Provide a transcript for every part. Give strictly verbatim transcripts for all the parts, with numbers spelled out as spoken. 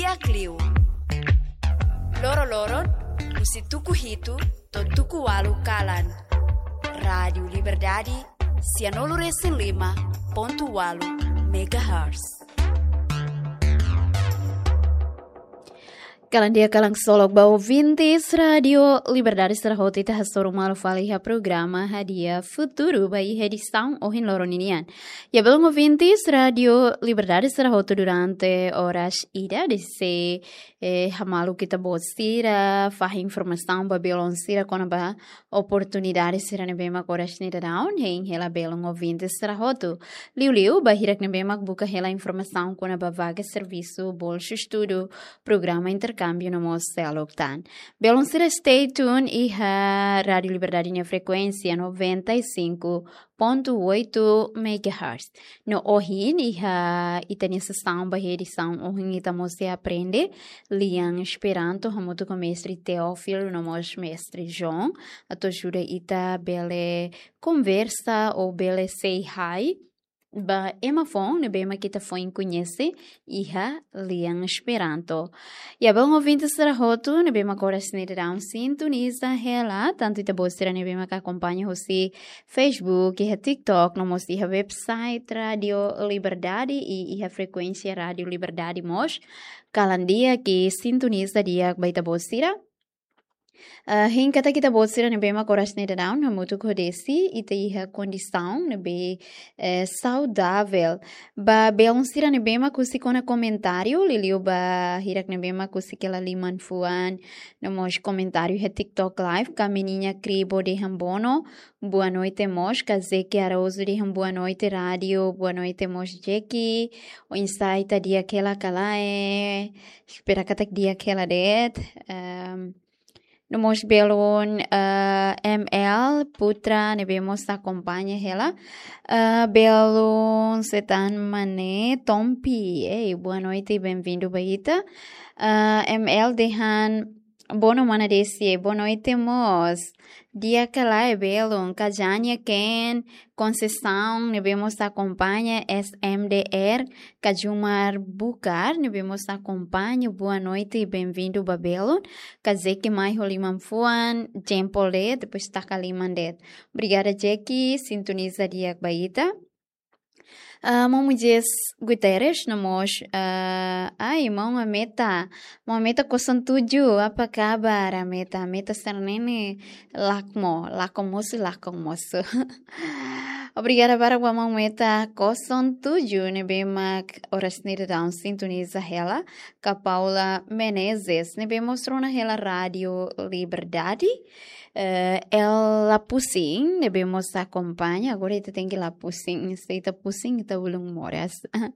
dia kliu. Loro-loron, usi tuku hitu, to tuku walu kalan. Rádio Liberdade, cianolo resen lima, ponto walu, megahertz. Kalan dia kalang solok bau vintage Radio Liberdade serahot ita hasoro malu faliha programa Hadia Futuro bai edição ohin loroninian. Ya belum vintage Radio Liberdade serahot durante horas ida desse eh, hamalu kita bostira fah informação ba belon sira kona ba oportunidade sira ne bema horas nida down hein hela belon vintage serahot. Liu liu ba hirak ne bema buka hela informação kona ba vaga serviço bolso estudo programa inter câmbio no moço Octan. Belum será stay tuned e a Rádio Liberdade na frequência noventa e cinco ponto oito megahertz. No ohin e a itania sessão ba edição ohin ita moço aprende liang esperanto hamuto com mestre Teófilo no moço mestre João. Ato ajuda ita bele conversa ou bele say hi. Ba ema fon ne bema kita foi conhece iha liang esperanto. Ya bom ouvinte será roto ne bema agora snedão sintoniza hela tanto ita bostera ne bema que acompanha você Facebook e TikTok no mos iha website Radio Liberdade e iha frequência Radio Liberdade mos kalandia que sintoniza dia baita bostera. Uh, hin kata kita bosira nebe ma koras ne down na mutu kodesi ite iha condição nebe eh, saudável ba beon sira nebe ma kusi kona comentário liliu ba hirak nebe ma kusi kela liman fuan no mos comentário he TikTok live ka menina cribo de hambono boa noite mos ka zeki aroso de boa noite rádio boa noite mos jeki o insight dia kela kala é espera kata dia kela det um, Nomos belon uh, M L Putra nebemos acompanha ela uh, belon setan mane Tompi hey, boa noite e bem-vindo baita uh, M L dehan bono mana desse boa noite mos dia que lá é belon Cajania Ken Conceição nebemos acompanha S M D R Cajumar Bucar nebemos acompanha boa noite e bem-vindo babelon Kazeki mai holiman fuan Jempole depois tá kaliman det obrigada Jackie sintoniza dia baita. Uh, Mamo diz Guterres namos uh, ai mão a meta uma meta kosan tuju apa kabar a meta meta sernene lakmo lakomosu lakomosu obrigada para a mão meta kosan tuju ne bema horas nida down sintoniza ela ka Paula Menezes ne bema mostrou na ela Rádio Liberdade. Uh, ela pusim, devemos acompanhar. Agora ita tem que lá pusim, se ita pusim, ita ulung moras.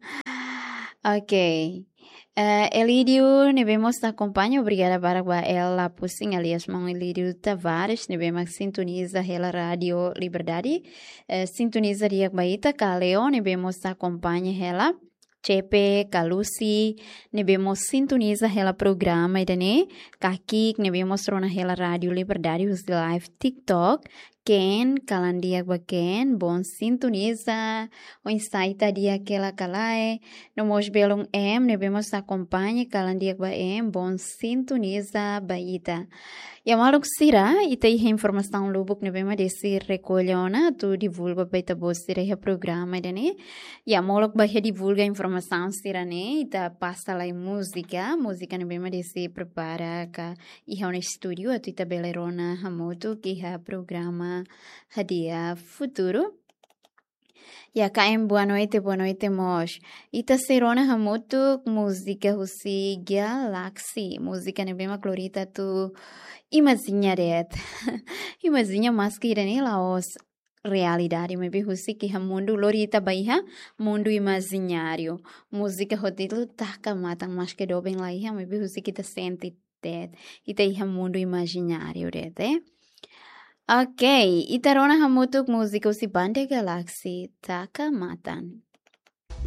Ok. Uh, Elidio, devemos acompanhar. Obrigada para ela pusim, aliás, mão Elidio Tavares, devemos sintoniza ela Rádio Liberdade. Uh, sintoniza dia baita, Caleo, devemos acompanhar ela. Chepe, Kalusi, nebemos sintoniza ela programa idane, Kakik, nebemos rona ela Rádio Liberdade, os live TikTok, Ken, kalandia ba Ken, bom sintoniza, o insight dia aquela kalae, no mos belong M, nebemos acompanha, kalandia ba M, bom sintoniza baita. Ya maluk sira, ita ihe informação lubuk nebema desi recolhona, tu divulga baita bos sira ihe programa idane, ya maluk ba divulga informação sira ne, ita passa lá música, música nebema desi prepara ka ihe on estúdio, atu ita belerona hamoto que ha programa Hadia Futuro. Ya kaem boa noite, boa noite mos. Ita serona hamoto música husi Galaxy, música nebema clorita tu imazinha det. Imazinha mas que irene laos realidade, me husi que mundo lorita baiha mundo imaginário. Música rodilo taka matang mas que doben lá iha, me husi que ta sente det. Ita iha mundo imaginário det, eh? Ok, itarona hamutuk música si Bande Galaxy Taka Matan.